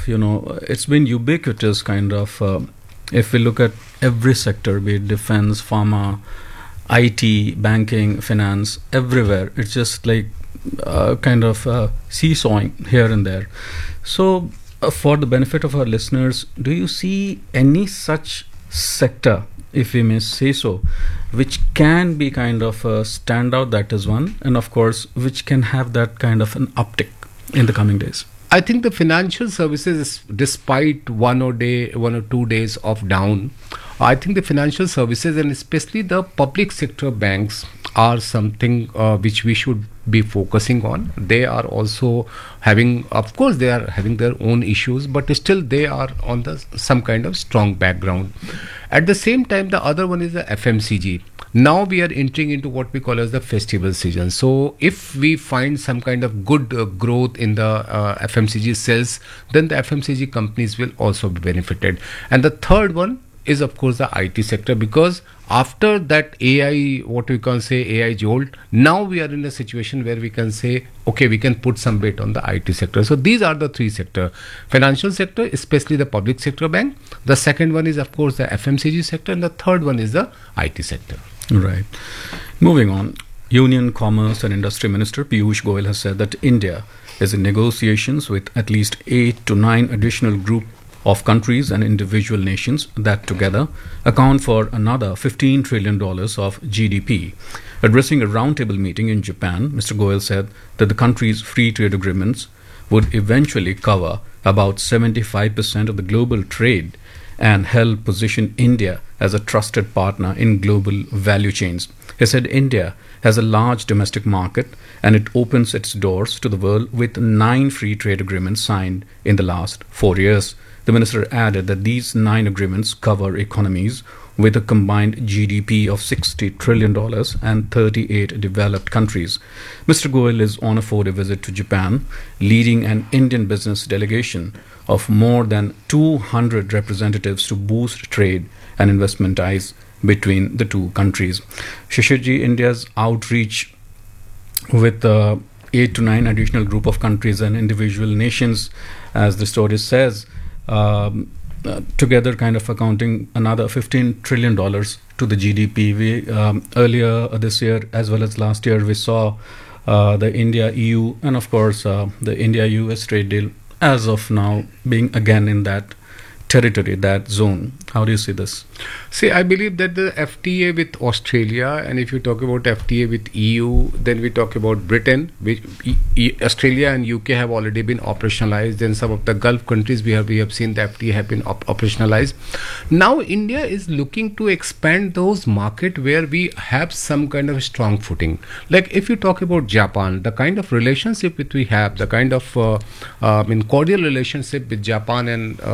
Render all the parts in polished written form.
it's been ubiquitous kind of. If we look at every sector, be it defense, pharma, IT, banking, finance, everywhere, it's just like kind of seesawing here and there. So, for the benefit of our listeners, do you see any such sector, if we may say so, which can be kind of a standout? That is one, and of course, which can have that kind of an uptick in the coming days. I think the financial services, despite 1 or 2 days of down, I think the financial services and especially the public sector banks are something which we should be focusing on. They are also having, of course, they are having their own issues, but still they are on some kind of strong background. At the same time, the other one is the FMCG. Now we are entering into what we call as the festival season. So if we find some kind of good growth in the FMCG sales, then the FMCG companies will also be benefited. And the third one is of course the IT sector, because after that AI, what we can say AI jolt, now we are in a situation where we can say, okay, we can put some weight on the IT sector. So these are the three sector: financial sector, especially the public sector bank. The second one is of course the FMCG sector, and the third one is the IT sector. Right. Moving on, Union Commerce and Industry Minister Piyush Goyal has said that India is in negotiations with at least 8 to 9 additional group of countries and individual nations that together account for another $15 trillion of GDP. Addressing a roundtable meeting in Japan, Mr. Goyal said that the countries' free trade agreements would eventually cover about 75% of the global trade and help position India as a trusted partner in global value chains. He said India has a large domestic market and it opens its doors to the world with 9 free trade agreements signed in the last 4 years. The minister added that these 9 agreements cover economies with a combined GDP of $60 trillion and 38 developed countries. Mr. Goyal is on a 4-day visit to Japan, leading an Indian business delegation of more than 200 representatives to boost trade and investment ties between the two countries. Shishirji, India's outreach with 8 to 9 additional group of countries and individual nations, as the story says, together kind of accounting another $15 trillion to the GDP. We earlier this year as well as last year we saw the India-EU and of course the India-US trade deal as of now being again in that territory, that zone. How do you see this? See, I believe that the FTA with Australia, and if you talk about FTA with EU, then we talk about Britain, which Australia and UK have already been operationalized. Then some of the Gulf countries we have seen the FTA have been operationalized. Now India is looking to expand those markets where we have some kind of strong footing. Like if you talk about Japan, the kind of relationship which we have, the kind of cordial relationship with Japan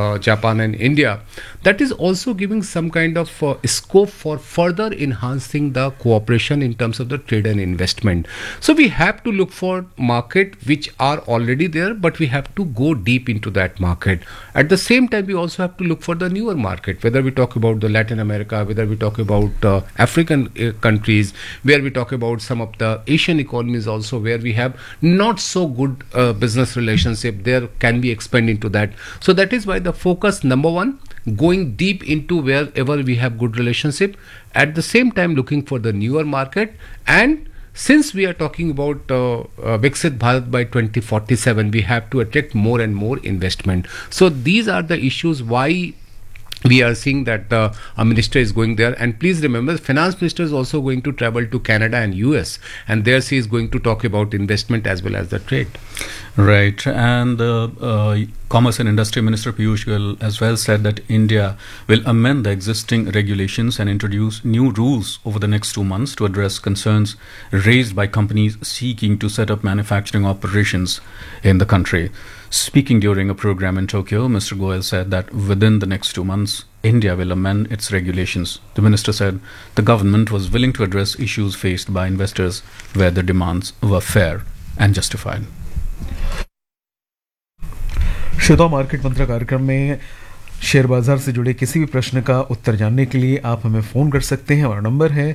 and India, that is also giving some kind of scope for further enhancing the cooperation in terms of the trade and investment. So we have to look for market which are already there, but we have to go deep into that market. At the same time, we also have to look for the newer market, whether we talk about the Latin America, whether we talk about African countries, where we talk about some of the Asian economies also, where we have not so good business relationship. There can be expand into that. So that is why the focus, number one, going deep into wherever we have good relationship, at the same time looking for the newer market. And since we are talking about Viksit Bharat by 2047, we have to attract more and more investment. So these are the issues why we are seeing that the minister is going there. And please remember, the finance minister is also going to travel to Canada and US, and there she is going to talk about investment as well as the trade. Right. And Commerce and Industry Minister Piyush Goyal as well said that India will amend the existing regulations and introduce new rules over the next 2 months to address concerns raised by companies seeking to set up manufacturing operations in the country. Speaking during a program in Tokyo, Mr. Goyal said that within the next 2 months, India will amend its regulations. The minister said the government was willing to address issues faced by investors where the demands were fair and justified. श्रोताओं, market मंत्र कार्यक्रम में share बाजार से जुड़े किसी भी प्रश्न का उत्तर जानने के लिए आप हमें फ़ोन कर सकते हैं। हमारा नंबर है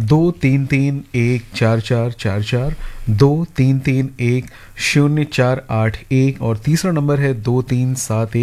23314444, 23310481 और तीसरा नंबर है 2371